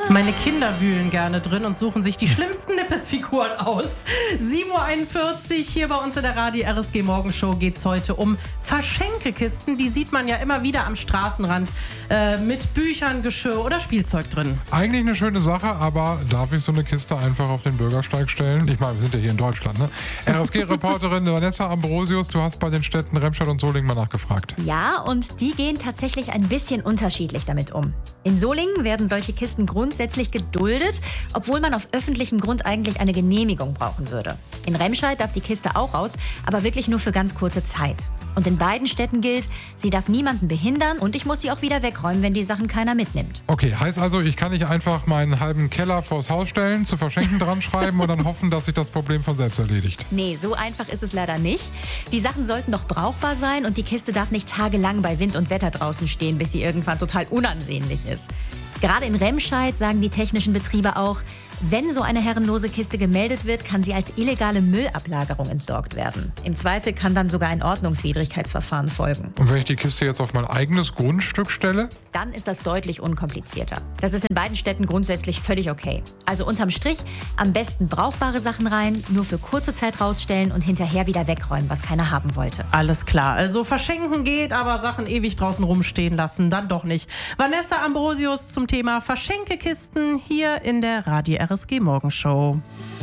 Meine Kinder wühlen gerne drin und suchen sich die schlimmsten Nippes-Figuren aus. 7.41 Uhr hier bei uns in der Radio RSG Morgenshow geht es heute um Verschenkekisten. Die sieht man ja immer wieder am Straßenrand mit Büchern, Geschirr oder Spielzeug drin. Eigentlich eine schöne Sache, aber darf ich so eine Kiste einfach auf den Bürgersteig stellen? Ich meine, wir sind ja hier in Deutschland, ne? RSG-Reporterin Vanessa Ambrosius, du hast bei den Städten Remscheid und Solingen mal nachgefragt. Ja, und die gehen tatsächlich ein bisschen unterschiedlich damit um. In Solingen werden solche Kisten grundsätzlich geduldet, obwohl man auf öffentlichem Grund eigentlich eine Genehmigung brauchen würde. In Remscheid darf die Kiste auch raus, aber wirklich nur für ganz kurze Zeit. Und in beiden Städten gilt, sie darf niemanden behindern und ich muss sie auch wieder wegräumen, wenn die Sachen keiner mitnimmt. Okay, heißt also, ich kann nicht einfach meinen halben Keller vors Haus stellen, zu verschenken dran schreiben und dann hoffen, dass sich das Problem von selbst erledigt. Nee, so einfach ist es leider nicht. Die Sachen sollten doch brauchbar sein und die Kiste darf nicht tagelang bei Wind und Wetter draußen stehen, bis sie irgendwann total unansehnlich ist. Gerade in Remscheid sagen die technischen Betriebe auch, wenn so eine herrenlose Kiste gemeldet wird, kann sie als illegale Müllablagerung entsorgt werden. Im Zweifel kann dann sogar ein Ordnungswidrigkeitsverfahren folgen. Und wenn ich die Kiste jetzt auf mein eigenes Grundstück stelle? Dann ist das deutlich unkomplizierter. Das ist in beiden Städten grundsätzlich völlig okay. Also unterm Strich, am besten brauchbare Sachen rein, nur für kurze Zeit rausstellen und hinterher wieder wegräumen, was keiner haben wollte. Alles klar, also verschenken geht, aber Sachen ewig draußen rumstehen lassen, dann doch nicht. Vanessa Ambrosius zum Thema Verschenkekisten hier in der Radio RSG Morgenshow.